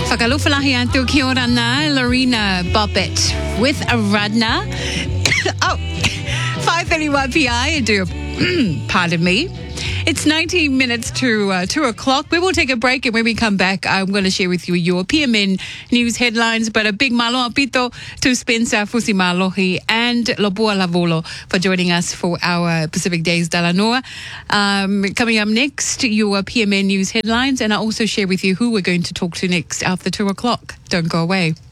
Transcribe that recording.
Whakalufalahi atu ki ora nā, Lorena Bobbitt with Aradna. 5:31 PI. Pardon me. It's 19 minutes to 2 o'clock. We will take a break, and when we come back, I'm going to share with you your PMN news headlines. But a big malo apito to Spencer Fusimalohi and Lopua Lavolo for joining us for our Pacific Days Dalanoa. Coming up next, your PMN news headlines, and I'll also share with you who we're going to talk to next after 2 o'clock. Don't go away.